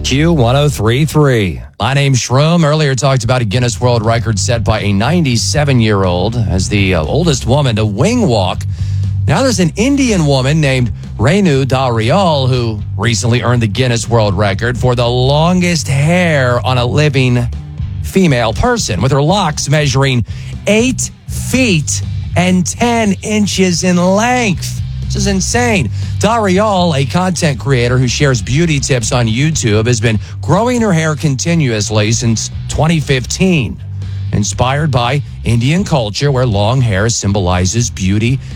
Q1033. My name's Shroom. Earlier talked about a Guinness World Record set by a 97-year-old as the oldest woman to wing walk. Now there's an Indian woman named Renu Darial who recently earned the Guinness World Record for the longest hair on a living female person, with her locks measuring 8 feet and 10 inches in length. This is insane. Darial, a content creator who shares beauty tips on YouTube, has been growing her hair continuously since 2015. Inspired by Indian culture, where long hair symbolizes beauty